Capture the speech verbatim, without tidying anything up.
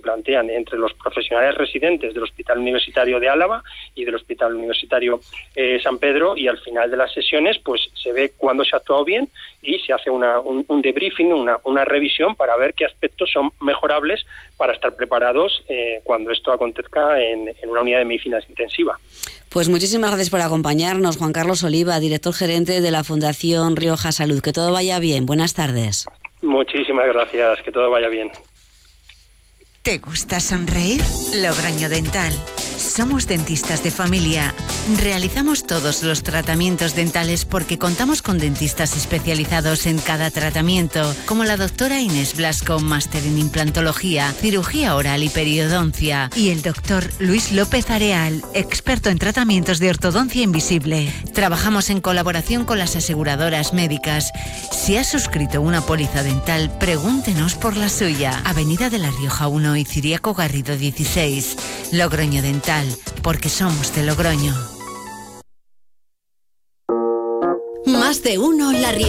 plantean entre los profesionales residentes del Hospital Universitario de Álava y del Hospital Universitario eh, San Pedro, y al final de las sesiones pues se ve cuándo se ha actuado bien y se hace una, un, un debriefing, una, una revisión para ver qué aspectos son mejorables para estar preparados eh, cuando esto acontezca en, en una unidad de medicina intensiva. Pues muchísimas gracias por acompañarnos, Juan Carlos Oliva, director gerente de la Fundación Rioja Salud. Que todo vaya bien. Buenas tardes. Muchísimas gracias, que todo vaya bien. ¿Te gusta sonreír? Logroño Dental. Somos dentistas de familia. Realizamos todos los tratamientos dentales porque contamos con dentistas especializados en cada tratamiento, como la doctora Inés Blasco, máster en implantología, cirugía oral y periodoncia, y el doctor Luis López Areal, experto en tratamientos de ortodoncia invisible. Trabajamos en colaboración con las aseguradoras médicas. Si has suscrito una póliza dental, pregúntenos por la suya. Avenida de La Rioja uno y Ciriaco Garrido dieciséis. Logroño Dental, porque somos de Logroño. Más de uno La Rioja.